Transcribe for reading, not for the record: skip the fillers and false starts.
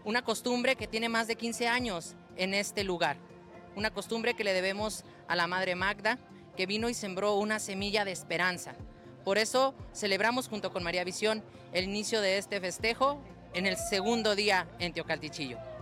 una costumbre que tiene más de 15 años en este lugar, una costumbre que le debemos a la Madre Magda, que vino y sembró una semilla de esperanza. Por eso celebramos junto con María Visión el inicio de este festejo en el segundo día en Teocaltichillo.